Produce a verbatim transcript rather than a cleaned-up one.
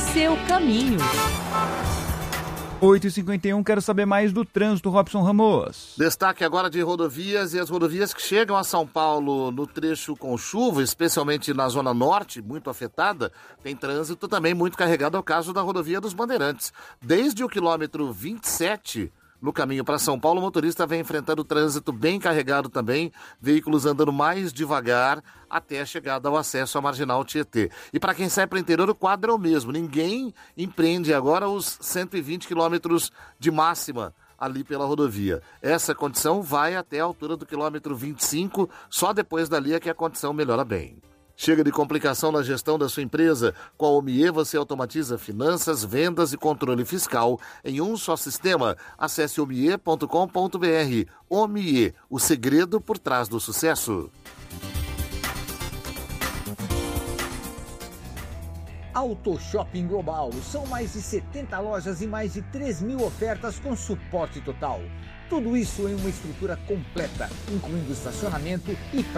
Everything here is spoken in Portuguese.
seu caminho. oito e cinquenta e um, quero saber mais do trânsito, Robson Ramos. Destaque agora de rodovias e as rodovias que chegam a São Paulo no trecho com chuva, especialmente na zona norte, muito afetada, tem trânsito também muito carregado, ao caso da rodovia dos Bandeirantes. Desde o quilômetro vinte e sete, no caminho para São Paulo, o motorista vem enfrentando trânsito bem carregado também, veículos andando mais devagar até a chegada ao acesso à Marginal Tietê. E para quem sai para o interior, o quadro é o mesmo. Ninguém empreende agora os cento e vinte quilômetros de máxima ali pela rodovia. Essa condição vai até a altura do quilômetro vinte e cinco, só depois dali é que a condição melhora bem. Chega de complicação na gestão da sua empresa? Com a Omie você automatiza finanças, vendas e controle fiscal em um só sistema. Acesse omie ponto com ponto br. Omie, o segredo por trás do sucesso. Auto Shopping Global. São mais de setenta lojas e mais de três mil ofertas com suporte total. Tudo isso em uma estrutura completa, incluindo estacionamento e